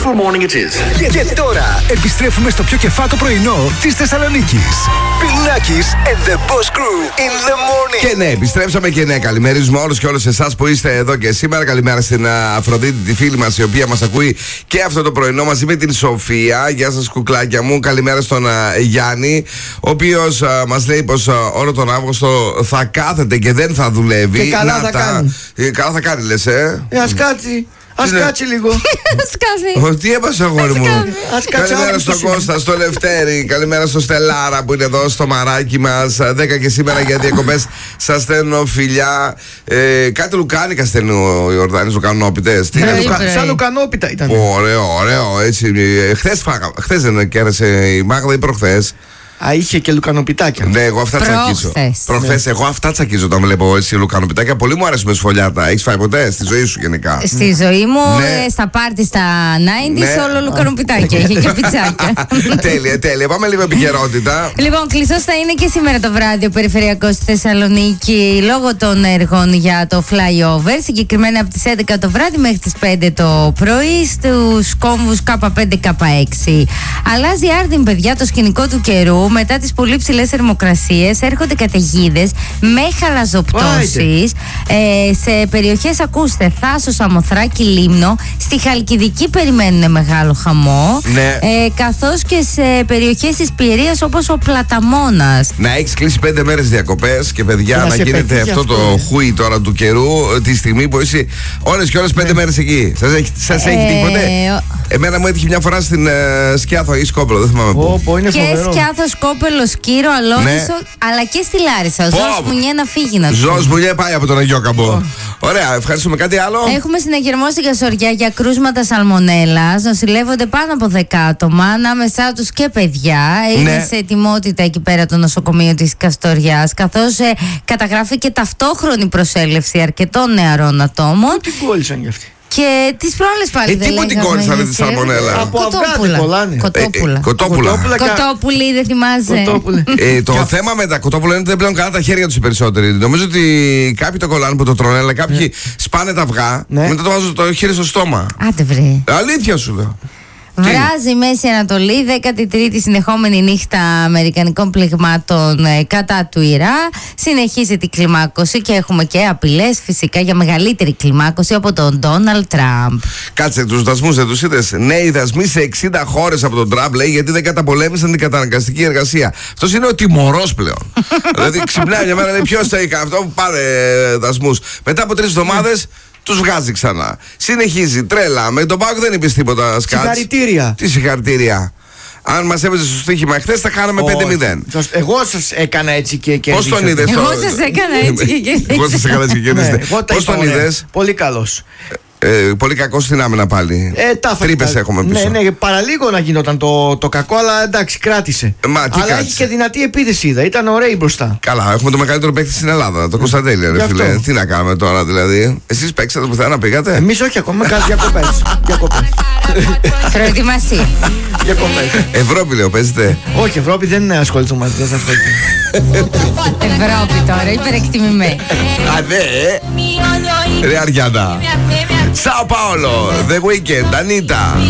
wonderful morning it is. Και τώρα επιστρέφουμε στο πιο κεφάτο πρωινό της Θεσσαλονίκης. Bill Nackis and the Boss Crew in the morning. Και ναι, επιστρέψαμε και ναι, καλημερίζουμε όλους και όλες εσάς που είστε εδώ και σήμερα. Καλημέρα στην Αφροδίτη, τη φίλη μας, η οποία μας ακούει και αυτό το πρωινό μαζί με την Σοφία. Γεια σας, κουκλάκια μου. Καλημέρα στον Γιάννη, ο οποίος μας λέει πως όλο τον Αύγουστο θα κάθεται και δεν θα δουλεύει. Και καλά θα κάνει. Καλά θα κάνει, λες, Ας κάτσει. Ας κάτσει λίγο. Τι έπασε, αγόρι μου. Καλημέρα στον Κώστα, στο Λευτέρη. Καλημέρα στο Στελάρα που είναι εδώ στο μαράκι μας. 10 και σήμερα για διακοπές. Σας στέλνω φιλιά. Κάτι λουκάνικα στέλνει ο Ιορδάνης, λουκανόπιτες. Σαν λουκανόπιτα ήταν. Ωραίο, έτσι. Χθες δεν κέρασε η Μάγδα ή προχθές? Είχε και λουκανοπιτάκια. Ναι, εγώ αυτά τσακίζω. Προχθές, εγώ αυτά τσακίζω όταν βλέπω εσύ λουκανοπιτάκια. Πολύ μου αρέσουν με σφολιάτα. Έχεις φάει ποτέ στη ζωή σου γενικά? Στη ζωή μου, στα πάρτι στα 90s, όλο λουκανοπιτάκια. Είχε και πιτσάκια. Τέλεια. Πάμε λίγο επικαιρότητα. Λοιπόν, κλειστός θα είναι και σήμερα το βράδυ ο περιφερειακός στη Θεσσαλονίκη λόγω των έργων για το flyover. Συγκεκριμένα από τις 11 το βράδυ μέχρι τις 5 το πρωί στους κόμβους K5-K6. Αλλάζει άρδιν, παιδιά, το σκηνικό του καιρού. Μετά τις πολύ ψηλές θερμοκρασίες έρχονται καταιγίδες με χαλαζοπτώσεις σε περιοχές, ακούστε, Θάσος, Σαμοθράκη, Λίμνο. Στη Χαλκιδική περιμένουν μεγάλο χαμό, καθώς και σε περιοχές της Πιερίας όπως ο Πλαταμόνας. Να έχεις κλείσει 5 μέρες διακοπές και παιδιά να γίνεται αυτό το χούι τώρα του καιρού τη στιγμή που είσαι όλες και όλες 5 μέρες εκεί. Σας έχει τύχει ποτέ? Εμένα μου έτυχε μια φορά στην Σκιάθο ή Σκόπελο, δεν θυμάμαι πού. Και Σκιάθο, Σκόπελο, Σκύρο, Αλόνισο, αλλά και στη Λάρισα. Ο Ζώος Μουνιέ να φύγει να του. Ζώος Μουνιέ πάει από τον Αγιόκαμπο. Ωραία, ευχαριστούμε. Κάτι άλλο? Έχουμε συναγερμό στην Καστοριά για κρούσματα σαλμονέλας. Νοσηλεύονται πάνω από 10 άτομα, ανάμεσά τους και παιδιά. Είναι σε ετοιμότητα εκεί πέρα το νοσοκομείο της Καστοριάς, καθώς καταγράφει και ταυτόχρονη προσέλευση αρκετών νεαρών ατόμων. Τι κόλλησαν γι' αυτοί? Και τις προάλλες πάλι δεν τι την κόλλησαν τη σαλμονέλα? Από αυγά κολλάνε. Κοτόπουλα, δεν θυμάσαι? Το θέμα με τα κοτόπουλα είναι ότι δεν πλέον καλά τα χέρια τους οι περισσότεροι. Νομίζω ότι κάποιοι το κολλάνε που το τρώνε, αλλά κάποιοι σπάνε τα αυγά, μετά το βάζουν το χέρι στο στόμα. Άντε βρε. Αλήθεια σου λέω. Βράζει Μέση Ανατολή, 13η συνεχόμενη νύχτα αμερικανικών πληγμάτων κατά του Ιράκ. Συνεχίζει την κλιμάκωση και έχουμε και απειλές φυσικά για μεγαλύτερη κλιμάκωση από τον Ντόναλντ Τραμπ. Κάτσε, τους δασμούς δεν τους είδες? Νέοι δασμοί σε 60 χώρες από τον Τραμπ, λέει, γιατί δεν καταπολέμησαν την καταναγκαστική εργασία. Αυτός είναι ο τιμωρός πλέον. Δηλαδή ξυπνάει μια μέρα, λέει, ποιος θα είχε αυτό, πάρε δασμούς. Μετά από 3 εβδομάδες τους βγάζει ξανά. Συνεχίζει τρέλα. Με τον ΠΑΟΚ δεν είπες τίποτα, Σκάτς. Συγχαρητήρια. Τι συγχαρητήρια? Αν μας έπαιζε στο στοίχημα χθες θα χάναμε 5-0. Εγώ σας έκανα έτσι και κέρδισα. Πώς τον είδες? Εγώ σας έκανα έτσι και κέρδισα. Εγώ σας έκανα έτσι και κέρδισα. Πώς τον είδες? Πολύ καλός. Πολύ κακό στην άμυνα πάλι. Τρύπες έχουμε πίσω. Ναι, παραλίγο να γινόταν το κακό, αλλά εντάξει, κράτησε. Αλλά έχει και δυνατή επίθεση, είδα. Ήταν ωραίοι μπροστά. Καλά, έχουμε το μεγαλύτερο παίκτη στην Ελλάδα, το Κωνσταντέλια, ρε φίλε. Τι να κάνουμε τώρα, δηλαδή? Εσείς παίξατε πουθενά, πήγατε? Εμείς όχι ακόμα, κάνουμε διακοπές. Προετοιμασία. Ευρώπη, λέω, παίζετε? Όχι, Ευρώπη δεν ασχοληθούμε μαζί. Ευρώπη τώρα, υπερεκτιμημένη. Α, ναι. Ρε Αριάννα. Sao Paulo, The Weeknd, Anita.